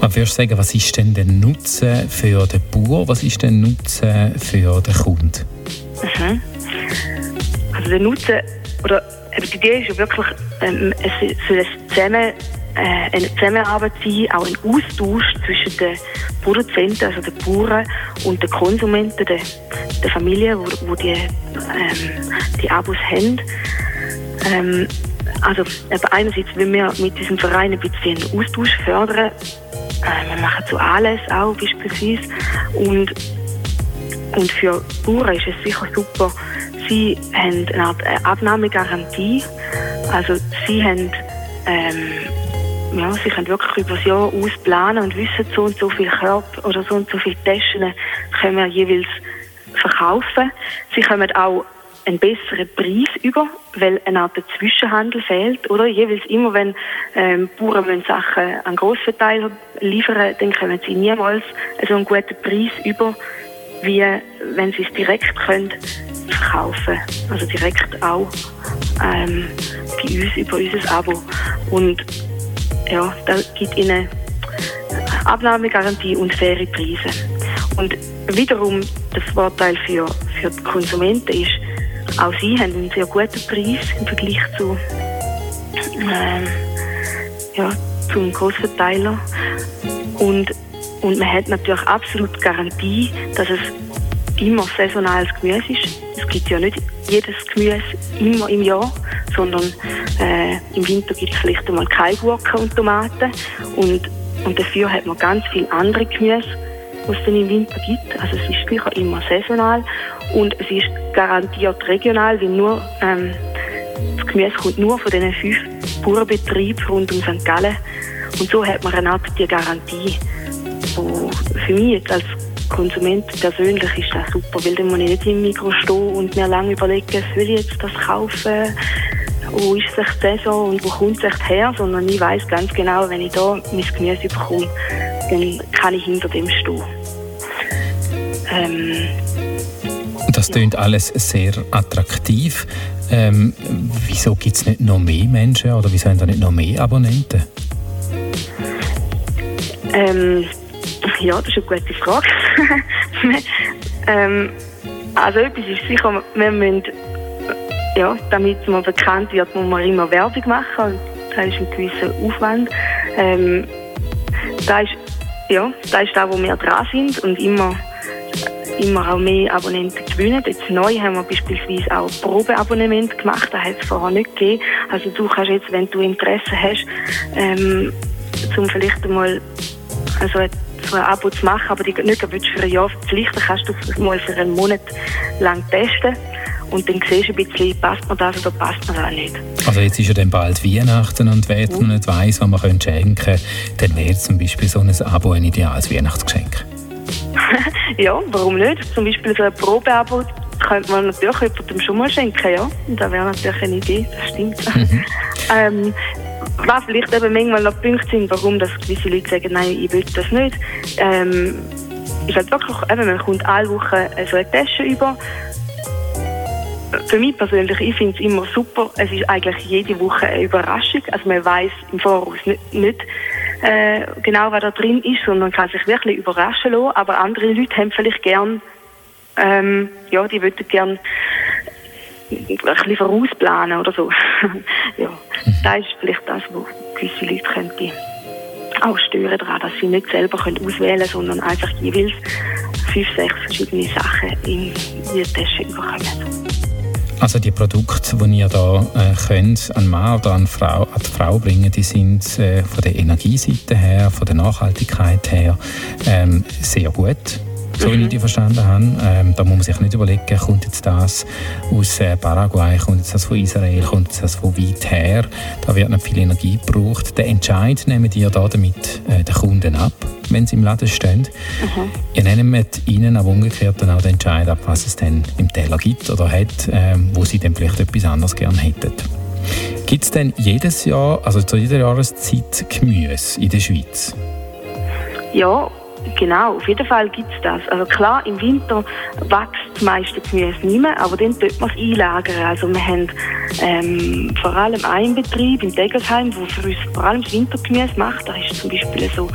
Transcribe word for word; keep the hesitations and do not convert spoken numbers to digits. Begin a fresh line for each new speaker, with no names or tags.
Was würdest du sagen, was ist denn der Nutzen für den Bauer, was ist der Nutzen für den Kunden?
Mhm. Also der Nutzen, oder die Idee ist ja wirklich, ähm, es soll ein Zusammen, äh, eine Zusammenarbeit sein, auch ein Austausch zwischen den Produzenten, also den Bauern und den Konsumenten, den, den Familien, wo, wo die, ähm, die Abos haben. Ähm, also eben einerseits will wir mit diesem Verein ein bisschen einen Austausch fördern. Äh, wir machen so Anlässe auch beispielsweise. Und, und für Bauern ist es sicher super. Sie haben eine Art Abnahmegarantie. Also sie haben, ähm, ja, sie können wirklich über das Jahr aus planen und wissen, so und so viele Körper oder so und so viele Taschen können wir jeweils verkaufen. Sie kommen auch einen besseren Preis über, weil eine Art Zwischenhandel fehlt. Oder? Jeweils immer, wenn ähm, Bauern müssen Sachen an Grossverteiler liefern, dann kommen sie niemals so einen guten Preis über, wie wenn sie es direkt können verkaufen. Also direkt auch ähm, bei uns über unser Abo. Und ja, das gibt ihnen Abnahmegarantie und faire Preise. Und wiederum der Vorteil für, für die Konsumenten ist, auch sie haben einen sehr guten Preis im Vergleich zu, ähm, ja, zum Grossverteiler. Und, und man hat natürlich absolut Garantie, dass es immer saisonales Gemüse ist. Es gibt ja nicht jedes Gemüse immer im Jahr, sondern äh, im Winter gibt es vielleicht einmal keine Gurken und Tomaten. Und, und dafür hat man ganz viele andere Gemüse, was es dann im Winter gibt. Also es ist sicher immer saisonal und es ist garantiert regional, weil nur, ähm, das Gemüse kommt nur von diesen fünf Bauernbetrieben rund um Sankt Gallen. Und so hat man eine Art die Garantie. Und für mich jetzt als Konsument persönlich ist das super, weil dann muss ich nicht im Mikro stehen und mir lange überlegen, soll ich jetzt das kaufen, wo ist es echt Saison und wo kommt es echt her, sondern ich weiss ganz genau, wenn ich da mein Gemüse bekomme, dann kann ich hinter dem stehen. Ähm,
das klingt ja alles sehr attraktiv. Ähm, wieso gibt es nicht noch mehr Menschen oder wieso haben da nicht noch mehr Abonnenten?
Ähm, ja, das ist eine gute Frage. ähm, also etwas ist sicher, wir müssen, ja, damit man bekannt wird, muss man immer Werbung machen. Das ist ein gewisser Aufwand. Ähm, das ist, ja, das ist das, wo wir dran sind und immer, immer auch mehr Abonnenten gewinnen. Jetzt neu haben wir beispielsweise auch Probeabonnement gemacht, das hat es vorher nicht gegeben. Also du kannst jetzt, wenn du Interesse hast, ähm, zum vielleicht einmal also so ein Abo zu machen, aber die nicht für ein Jahr verpflichten, kannst du es mal für einen Monat lang testen und dann siehst du ein bisschen, passt mir das oder passt mir das nicht.
Also jetzt ist ja dann bald Weihnachten und wer jetzt noch nicht weiss, was man schenken könnte, dann wäre zum Beispiel so ein Abo ein ideales Weihnachtsgeschenk.
Ja, warum nicht? Zum Beispiel so ein Probeabo könnte man natürlich jemandem schon mal schenken, ja. Das wäre natürlich eine Idee, das stimmt. Mhm. ähm, was vielleicht eben manchmal noch Punkte sind, warum das gewisse Leute sagen, nein, ich will das nicht, ähm, ist halt wirklich, eben, man kommt alle Wochen so eine Tasche über. Für mich persönlich, ich finde es immer super, es ist eigentlich jede Woche eine Überraschung, also man weiss im Voraus nicht, nicht äh, genau, was da drin ist, sondern kann sich wirklich überraschen lassen, aber andere Leute haben vielleicht gern, ähm, ja, die würden gern ein bisschen vorausplanen oder so. Ja, das ist vielleicht das, wo gewisse Leute könnte auch stören daran, dass sie nicht selber auswählen können, sondern einfach jeweils fünf, sechs verschiedene Sachen in ihre Tasche bekommen.
Also die Produkte, die ihr da äh, könnt, an Mann oder an, Frau, an die Frau bringen, die sind äh, von der Energieseite her, von der Nachhaltigkeit her ähm, sehr gut. So wie ich die verstanden habe. Ähm, da muss man sich nicht überlegen, kommt jetzt das aus äh, Paraguay, kommt jetzt das von Israel, kommt jetzt das von weit her. Da wird nicht viel Energie gebraucht. Den Entscheid nehmen ihr da damit äh, den Kunden ab, wenn sie im Laden stehen. Mhm. Ihr nehmt ihnen aber umgekehrt dann auch den Entscheid ab, was es denn im Teller gibt oder hat, äh, wo sie dann vielleicht etwas anderes gerne hätten. Gibt es denn jedes Jahr, also zu jeder Jahreszeit, Gemüse in der Schweiz?
Ja, genau, auf jeden Fall gibt es das. Also klar, im Winter wächst das meiste Gemüse nicht mehr, aber dann tut man es einlagern. Also wir haben ähm, vor allem einen Betrieb in Degersheim, der für uns vor allem das Wintergemüse macht. Da ist zum Beispiel so